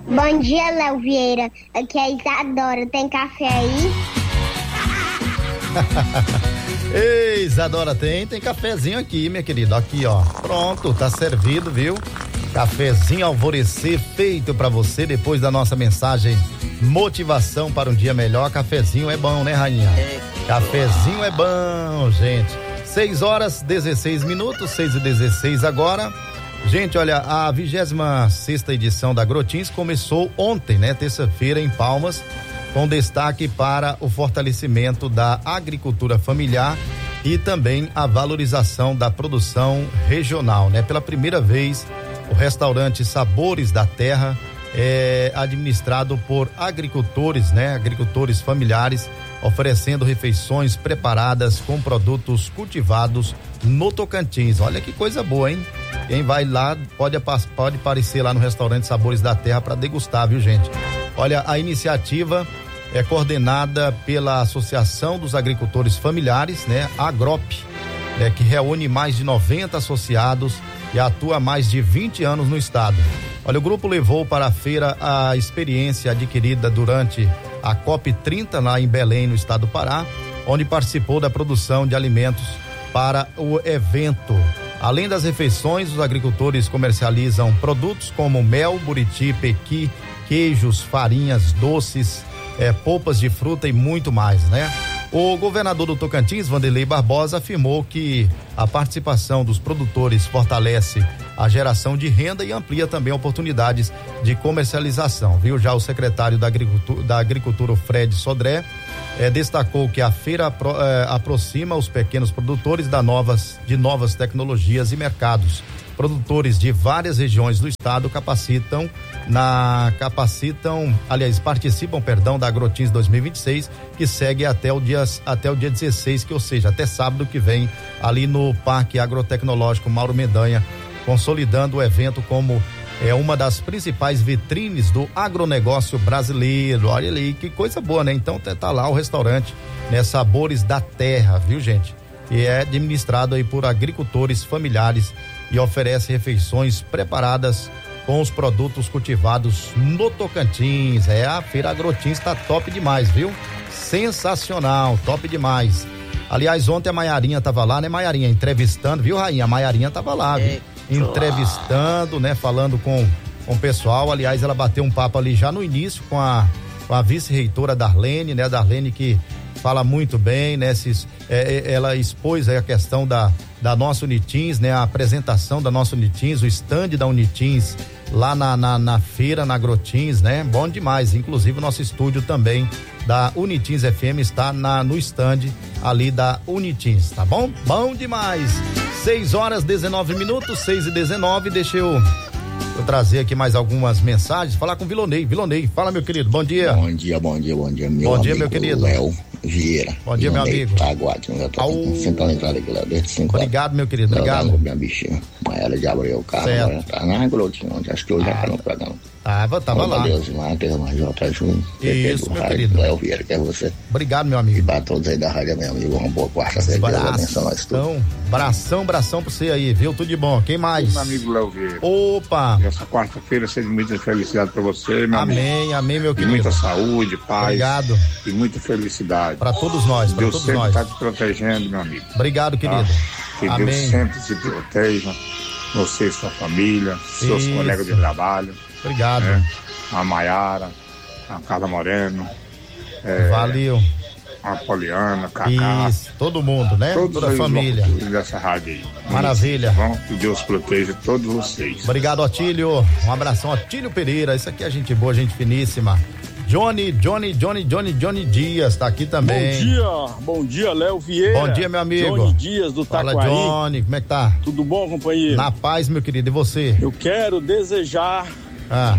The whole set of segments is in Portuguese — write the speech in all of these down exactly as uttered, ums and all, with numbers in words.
Bom dia, Léo Vieira. Aqui é a Isadora. Tem café aí? Ei, Isadora, tem, tem cafezinho aqui, minha querida. Aqui, ó. Pronto, tá servido, viu? Cafezinho Alvorecer feito pra você depois da nossa mensagem motivação para um dia melhor. Cafezinho é bom, né, rainha? É. Cafezinho é bom, gente. seis horas, dezesseis minutos, seis e dezesseis agora. Gente, olha, a vigésima sexta edição da Agrotins começou ontem, né? Terça-feira em Palmas, com destaque para o fortalecimento da agricultura familiar e também a valorização da produção regional, né? Pela primeira vez, o restaurante Sabores da Terra é administrado por agricultores, né? Agricultores familiares, oferecendo refeições preparadas com produtos cultivados no Tocantins. Olha que coisa boa, hein? Quem vai lá pode, pode aparecer lá no restaurante Sabores da Terra para degustar, viu, gente? Olha, a iniciativa é coordenada pela Associação dos Agricultores Familiares, né? Agrop, né? Que reúne mais de noventa associados e atua há mais de vinte anos no estado. Olha, o grupo levou para a feira a experiência adquirida durante a COP trinta lá em Belém, no estado do Pará, onde participou da produção de alimentos para o evento. Além das refeições, os agricultores comercializam produtos como mel, buriti, pequi, queijos, farinhas, doces, eh, polpas de fruta e muito mais, né? O governador do Tocantins, Vanderlei Barbosa, afirmou que a participação dos produtores fortalece a geração de renda e amplia também oportunidades de comercialização, viu? Já o secretário da Agricultura, da Agricultura Fred Sodré, eh, destacou que a feira apro, eh, aproxima os pequenos produtores da novas, de novas tecnologias e mercados. Produtores de várias regiões do estado capacitam na capacitam, aliás, participam, perdão, da Agrotins dois mil e vinte e seis, que segue até o dia até o dia dezesseis, que ou seja, até sábado que vem, ali no Parque Agrotecnológico Mauro Mendanha, consolidando o evento como é uma das principais vitrines do agronegócio brasileiro. Olha ali, que coisa boa, né? Então tá lá o restaurante, né? Sabores da Terra, viu, gente? E é administrado aí por agricultores familiares e oferece refeições preparadas com os produtos cultivados no Tocantins. É, a Feira Agrotins tá top demais, viu? Sensacional, top demais. Aliás, ontem a Maiarinha tava lá, né, Maiarinha? Entrevistando, viu, Rainha? A Maiarinha tava lá, viu? Entrevistando, né? Falando com, com o pessoal. Aliás, ela bateu um papo ali já no início com a, com a vice-reitora Darlene, né? A Darlene que fala muito bem, né? Se, é, ela expôs aí a questão da, da nossa Unitins, né? A apresentação da nossa Unitins, o stand da Unitins lá na, na, na feira, na Agrotins, né? Bom demais. Inclusive o nosso estúdio também da Unitins F M está na, no stand ali da Unitins, tá bom? Bom demais. seis horas, dezenove minutos, seis e dezenove. Deixa eu, eu trazer aqui mais algumas mensagens. Falar com o Vilonei. Vilonei, fala, meu querido. Bom dia. Bom dia, bom dia, bom dia, meu Bom dia, amigo meu querido. Léo Vieira. Bom dia, meu amigo. Tá aguardando, eu tô Au. sentando a entrada aqui, Léo, desde cinco horas. Obrigado, meu querido. Obrigado. Minha bichinha. Ela já abriu o carro, Certo. agora tá na Grotinha, onde acho que hoje já tá no programa. Tava, tava lá. Deus, Matheus, Majota Júnior. Isso, meu querido. Léo Vieira, que é você. Obrigado, meu E amigo. pra todos aí da rádio, meu amigo, uma boa quarta-feira. Deus abençoe nós todos. Bração, bração, bração pra você aí, viu? Tudo de bom. Quem mais? Meu amigo Léo Vieira. Opa! E essa quarta-feira seja muita felicidade pra você, meu amigo. Amém, amém, meu E querido. muita saúde, paz. Obrigado. E muita felicidade. Pra todos nós, pra Deus todos sempre nós. está te protegendo, meu amigo. Obrigado, querido. Tá? Que Amém. Deus sempre te proteja. Você e sua família, seus Isso. colegas de trabalho. Obrigado. Né? A Maiara, a Carla Moreno. É, Valeu. a Poliana, a Cacá. Isso, todo mundo, né? Todos Toda a os família. locutores dessa rádio aí. Maravilha. Tá bom? Que Deus proteja todos vocês. Obrigado, Otílio. Um abração, Otílio Pereira. Isso aqui é gente boa, gente finíssima. Johnny, Johnny, Johnny, Johnny, Johnny Dias tá aqui também. Bom dia, bom dia, Léo Vieira. Bom dia, meu amigo. Johnny Dias do Fala, Taquari. Johnny, como é que tá? Tudo bom, companheiro? Na paz, meu querido, e você? Eu quero desejar Ah,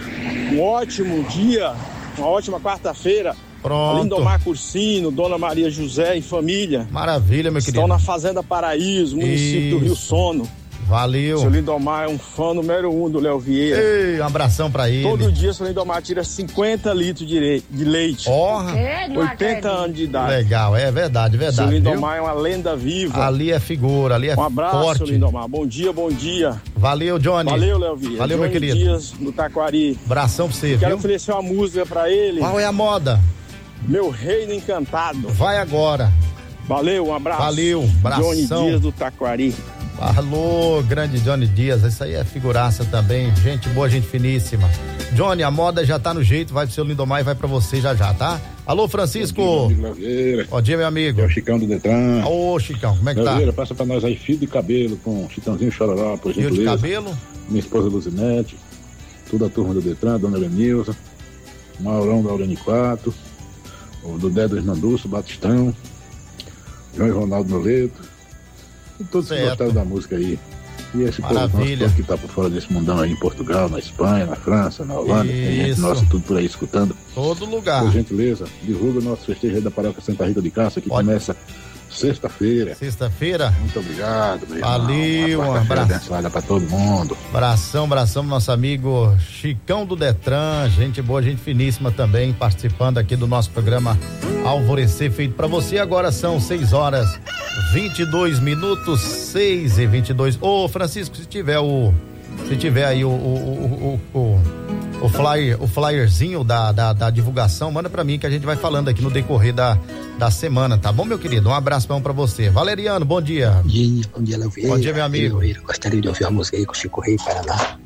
um ótimo dia, uma ótima quarta-feira. pronto. Lindomar Cursino, Dona Maria José e família. Maravilha, meu querido. Estão na Fazenda Paraíso, município do Rio Sono. Valeu. Seu Lindomar é um fã número um do Léo Vieira. Ei, um abração pra ele. Todo dia o seu Lindomar tira cinquenta litros de, le- de leite. Ó, oitenta anos de idade. legal, é verdade, verdade. Seu viu? Lindomar é uma lenda viva. Ali é figura, ali é Um abraço, forte. seu Lindomar. Bom dia, bom dia. Valeu, Johnny. Valeu, Léo Vieira. Valeu, meu Johnny querido. Dias, do Taquari. Abração pra você, Quero viu? oferecer uma música pra ele. Qual é a moda? Meu Reino Encantado. Vai agora. Valeu, um abraço. Valeu, abração. Johnny Dias, do Taquari. Alô, grande Johnny Dias, isso aí é figuraça também, gente boa, gente finíssima. Johnny, a moda já tá no jeito, vai pro seu Lindomar e vai pra você já já, tá? Alô, Francisco. Bom dia, Léo Vieira. Bom dia, meu amigo. É o Chicão do Detran. Ô, Chicão, como é que Léo tá? Vieira, passa pra nós aí fio de cabelo com Chitãozinho Chororó, por Fio de gentileza. cabelo? Minha esposa Luzinete, toda a turma do Detran, Dona Lenilza, Maurão da Aurene quatro, o do Dé do Hernanduço, Batistão, João e Ronaldo Noleto, e todos que Certo. gostaram da música aí. E esse povo nosso Maravilha. todo que tá por fora desse mundão aí, em Portugal, na Espanha, na França, na Holanda, tem gente Isso. nossa tudo por aí escutando. Todo lugar. Por gentileza, divulga o nosso festejo aí da Paróquia Santa Rita de Cássia, que Pode. começa sexta-feira. Sexta-feira. Muito obrigado, meu Valeu, irmão. um Uma quarta-feira abraço. abençoada pra todo mundo. Abração, abração, nosso amigo Chicão do Detran, gente boa, gente finíssima também, participando aqui do nosso programa Alvorecer, feito pra você. Agora são seis horas vinte e dois minutos, seis e vinte e dois. Ô, Francisco, se tiver o, se tiver aí o, o, o, o, o flyer, o flyerzinho da, da, da divulgação, manda pra mim que a gente vai falando aqui no decorrer da, da semana, tá bom, meu querido? Um abraço pra você. Valeriano, bom dia. Bom dia, bom dia, Léo Vieira. Bom dia, meu amigo. Eu gostaria de ouvir a música aí com o Chico Rei Paraná.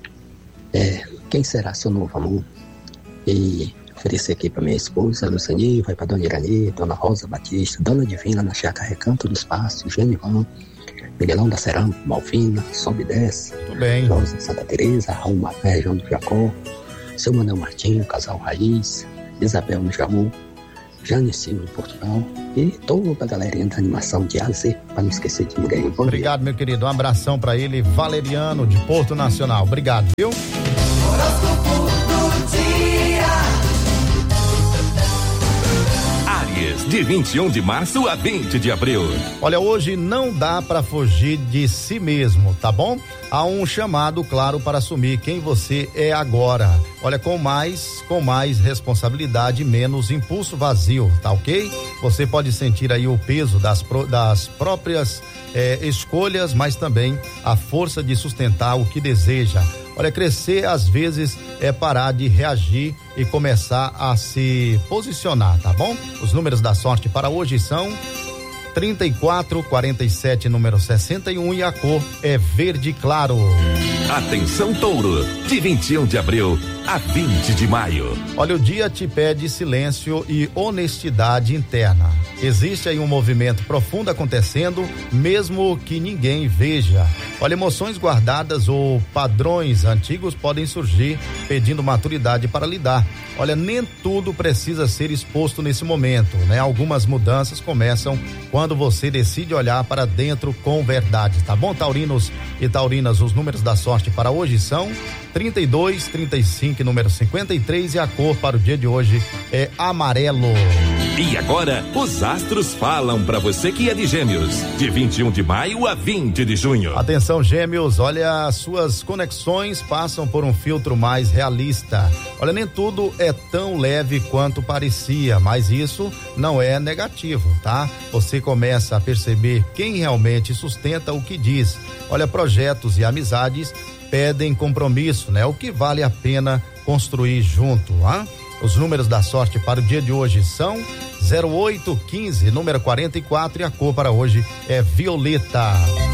É, Quem Será Seu Novo Amor? E oferecer aqui pra minha esposa, Lucani, vai pra Dona Irani, Dona Rosa Batista, Dona Divina na Chácara Recanto do Espaço, Genivão, Miguelão da Cerâmica, Malvina, Sobe e Desce, Tudo bem. Rosa Santa Teresa, Raul Mafé, João do Jacó, Seu Manuel Martinho, Casal Raiz, Isabel no Jaú, Jane Silva em Portugal e toda a galerinha da animação de A a Z, pra não esquecer de ninguém. Bom Obrigado, meu querido. Um abração pra ele, Valeriano de Porto Nacional. Obrigado, viu? Áries, de vinte e um de março a vinte de abril. Olha, hoje não dá pra fugir de si mesmo, tá bom? Há um chamado claro para assumir quem você é agora. Olha, com mais, com mais responsabilidade, menos impulso vazio, tá ok? Você pode sentir aí o peso das, pro, das próprias eh, escolhas, mas também a força de sustentar o que deseja. Olha, crescer às vezes é parar de reagir e começar a se posicionar, tá bom? Os números da sorte para hoje são trinta e quatro, quarenta e sete, número sessenta e um, e a cor é verde claro. Atenção, Touro, de vinte e um de abril a vinte de maio. Olha, o dia te pede silêncio e honestidade interna. Existe aí um movimento profundo acontecendo, mesmo que ninguém veja. Olha, emoções guardadas ou padrões antigos podem surgir, pedindo maturidade para lidar. Olha, nem tudo precisa ser exposto nesse momento, né? Algumas mudanças começam quando você decide olhar para dentro com verdade, tá bom, taurinos e taurinas? Os números da sorte para hoje são trinta e dois, trinta e cinco, número cinquenta e três, e a cor para o dia de hoje é amarelo. E agora, os astros falam para você que é de Gêmeos, de vinte e um de maio a vinte de junho. Atenção, Gêmeos, olha, as suas conexões passam por um filtro mais realista. Olha, nem tudo é tão leve quanto parecia, mas isso não é negativo, tá? Você começa a perceber quem realmente sustenta o que diz. Olha, projetos e amizades pedem compromisso, né? O que vale a pena construir junto, hein? Os números da sorte para o dia de hoje são zero oito, quinze, número quarenta e quatro, e a cor para hoje é violeta.